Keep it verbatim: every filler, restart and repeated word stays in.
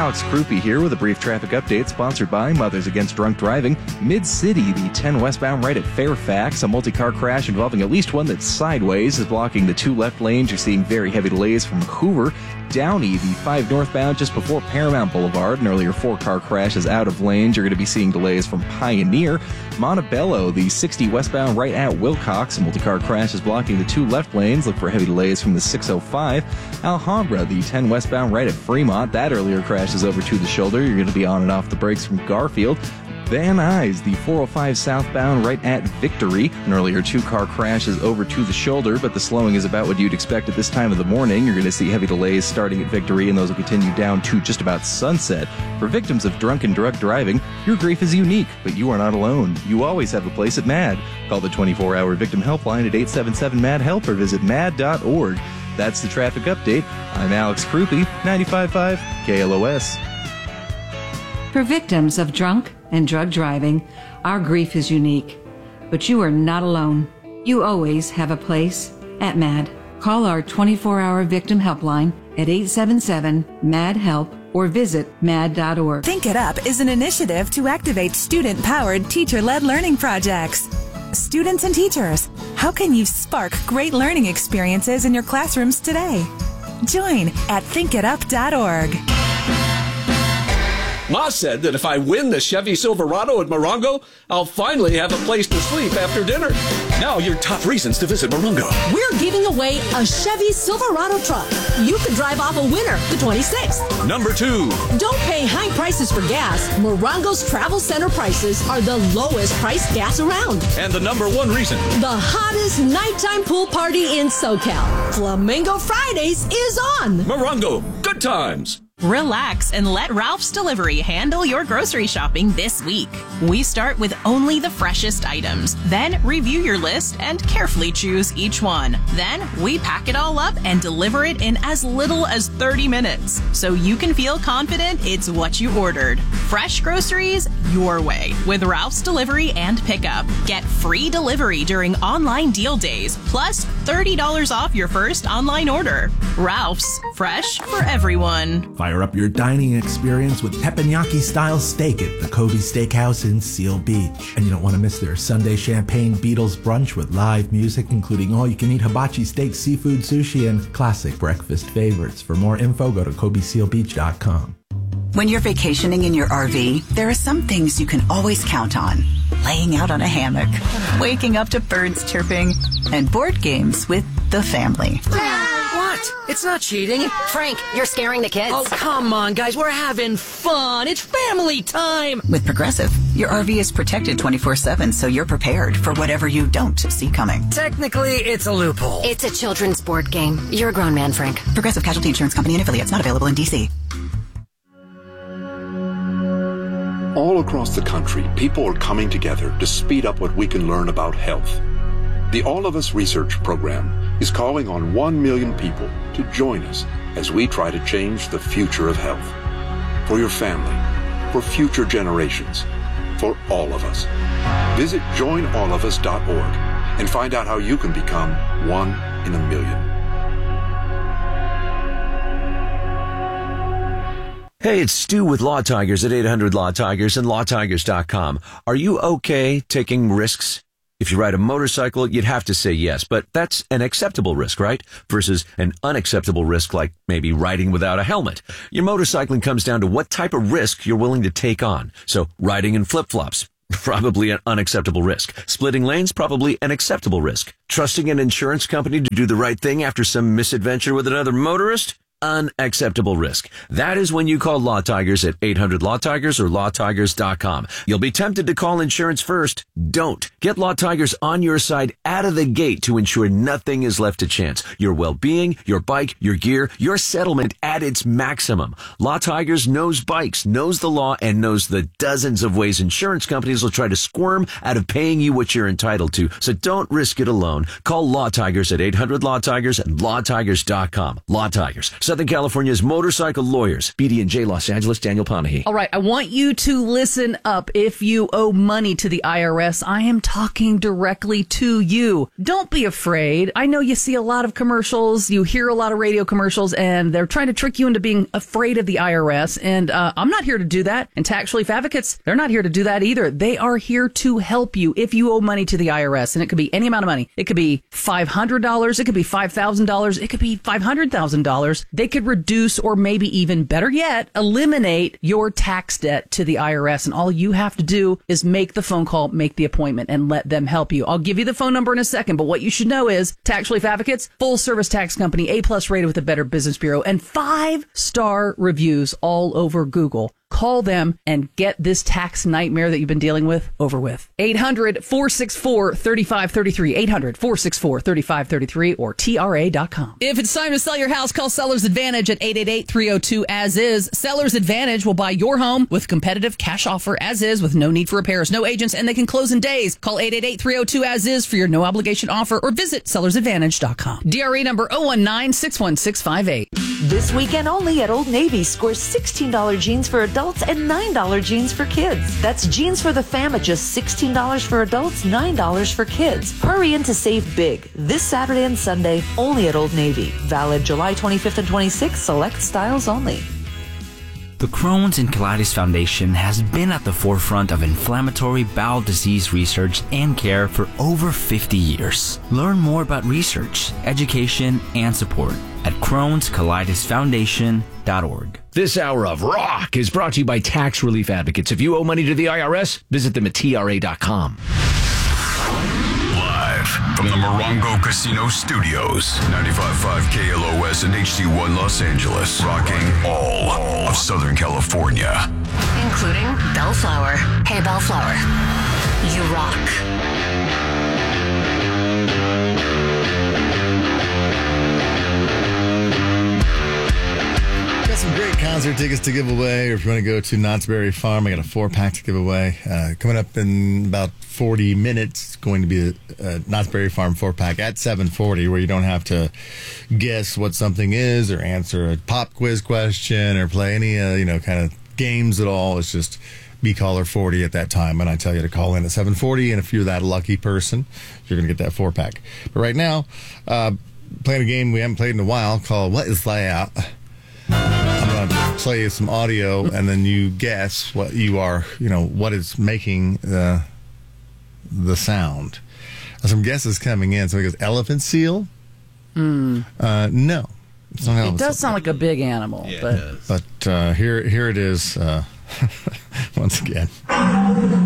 Alex Krupe here with a brief traffic update sponsored by Mothers Against Drunk Driving. Mid-City, the ten westbound right at Fairfax. A multi-car crash involving at least one that's sideways is blocking the two left lanes. You're seeing very heavy delays from Hoover. Downey, the five northbound just before Paramount Boulevard. An earlier four-car crash is out of lanes. You're going to be seeing delays from Pioneer. Montebello, the sixty westbound right at Wilcox. A multi-car crash is blocking the two left lanes. Look for heavy delays from the six oh five. Alhambra, the ten westbound right at Fremont. That earlier crash is over to the shoulder. You're going to be on and off the brakes from Garfield. Van Nuys, the four oh five southbound right at Victory. An earlier two-car crash is over to the shoulder, but the slowing is about what you'd expect at this time of the morning. You're going to see heavy delays starting at Victory, and those will continue down to just about sunset. For victims of drunk and drug driving, your grief is unique, but you are not alone. You always have a place at MAD. Call the twenty-four hour victim helpline at eight seven seven M A D HELP or visit mad dot org. That's the traffic update. I'm Alex Krupe, ninety-five point five K L O S. For victims of drunk and drug driving, our grief is unique, but you are not alone. You always have a place at MAD. Call our twenty-four hour victim helpline at eight seven seven M A D HELP or visit mad dot org. Think It Up is an initiative to activate student-powered, teacher-led learning projects. Students and teachers, how can you spark great learning experiences in your classrooms today? Join at think it up dot org. Ma said that if I win the Chevy Silverado at Morongo, I'll finally have a place to sleep after dinner. Now your top reasons to visit Morongo. We're giving away a Chevy Silverado truck. You could drive off a winner the twenty-sixth. Number two. Don't pay high prices for gas. Morongo's Travel Center prices are the lowest priced gas around. And the number one reason. The hottest nighttime pool party in SoCal. Flamingo Fridays is on. Morongo, good times. Relax and let Ralph's Delivery handle your grocery shopping this week. We start with only the freshest items, then review your list and carefully choose each one. Then we pack it all up and deliver it in as little as thirty minutes, so you can feel confident it's what you ordered. Fresh groceries your way with Ralph's Delivery and Pickup. Get free delivery during online deal days, plus thirty dollars off your first online order. Ralph's, fresh for everyone. Fire up your dining experience with teppanyaki-style steak at the Kobe Steakhouse in Seal Beach. And you don't want to miss their Sunday Champagne Beatles brunch with live music, including all-you-can-eat hibachi steak, seafood, sushi, and classic breakfast favorites. For more info, go to kobe seal beach dot com. When you're vacationing in your R V, there are some things you can always count on. Laying out on a hammock, waking up to birds chirping, and board games with the family. What? It's not cheating. Frank, you're scaring the kids. Oh, come on, guys. We're having fun. It's family time. With Progressive, your R V is protected twenty-four seven, so you're prepared for whatever you don't see coming. Technically, it's a loophole. It's a children's board game. You're a grown man, Frank. Progressive Casualty Insurance Company and affiliates, not available in D C. All across the country, people are coming together to speed up what we can learn about health. The All of Us Research Program is calling on one million people to join us as we try to change the future of health. For your family, for future generations, for all of us. Visit join all of us dot org and find out how you can become one in a million. Hey, it's Stu with Law Tigers at eight hundred Law Tigers and law tigers dot com. Are you okay taking risks? If you ride a motorcycle, you'd have to say yes, but that's an acceptable risk, right? Versus an unacceptable risk like maybe riding without a helmet. Your motorcycling comes down to what type of risk you're willing to take on. So riding in flip-flops, probably an unacceptable risk. Splitting lanes, probably an acceptable risk. Trusting an insurance company to do the right thing after some misadventure with another motorist? Unacceptable risk. That is when you call Law Tigers at eight hundred Law Tigers or law tigers dot com. You'll be tempted to call insurance first. Don't. Get Law Tigers on your side out of the gate to ensure nothing is left to chance. Your well-being, your bike, your gear, your settlement at its maximum. Law Tigers knows bikes, knows the law, and knows the dozens of ways insurance companies will try to squirm out of paying you what you're entitled to. So don't risk it alone. Call Law Tigers at eight hundred Law Tigers and law tigers dot com. Law Tigers. Southern California's motorcycle lawyers. B D and J Los Angeles, Daniel Panahi. All right, I want you to listen up. If you owe money to the I R S, I am talking directly to you. Don't be afraid. I know you see a lot of commercials, you hear a lot of radio commercials, and they're trying to trick you into being afraid of the I R S. And uh, I'm not here to do that. And Tax Relief Advocates, they're not here to do that either. They are here to help you if you owe money to the I R S. And it could be any amount of money. It could be five hundred dollars. It could be five thousand dollars. It could be five hundred thousand dollars. They could reduce, or maybe even better yet, eliminate your tax debt to the I R S. And all you have to do is make the phone call, make the appointment, and let them help you. I'll give you the phone number in a second, but what you should know is Tax Relief Advocates, full service tax company, A-plus rated with the Better Business Bureau, and five-star reviews all over Google. Call them and get this tax nightmare that you've been dealing with over with. eight hundred, four six four, three five three three. eight hundred, four six four, three five three three or T R A dot com. If it's time to sell your house, call Sellers Advantage at eight eight eight, three oh two, as is. Sellers Advantage will buy your home with competitive cash offer as is with no need for repairs, no agents, and they can close in days. Call eight eight eight, three oh two, as is for your no obligation offer or visit sellers advantage dot com. D R A number zero one nine, six one six five eight. This weekend only at Old Navy, score sixteen dollars jeans for adults and nine dollars jeans for kids. That's jeans for the fam at just sixteen dollars for adults, nine dollars for kids. Hurry in to save big this Saturday and Sunday only at Old Navy. Valid July twenty-fifth and twenty-sixth, select styles only. The Crohn's and Colitis Foundation has been at the forefront of inflammatory bowel disease research and care for over fifty years. Learn more about research, education, and support at crohns colitis foundation dot org. This hour of Rock is brought to you by Tax Relief Advocates. If you owe money to the I R S, visit them at T R A dot com. Live from the Morongo Casino Studios, ninety-five point five K L O S and H D one Los Angeles, rocking all of Southern California. Including Bellflower. Hey, Bellflower. You rock. Some great concert tickets to give away, or if you want to go to Knott's Berry Farm, I got a four-pack to give away. Uh, coming up in about forty minutes, it's going to be a, a Knott's Berry Farm four-pack at seven forty, where you don't have to guess what something is or answer a pop quiz question or play any, uh, you know, kind of games at all. It's just be caller forty at that time, and I tell you to call in at seven forty, and if you're that lucky person, you're going to get that four-pack. But right now, uh, playing a game we haven't played in a while called What is Layout? I'm going to play you some audio, and then you guess what you are, you know, what is making the the sound. Some guesses coming in. So it goes, elephant seal? Mm. Uh, no. It's not It elephant does seal. sound like a big animal. Yeah, but it does. But uh, here, here it is uh, once again.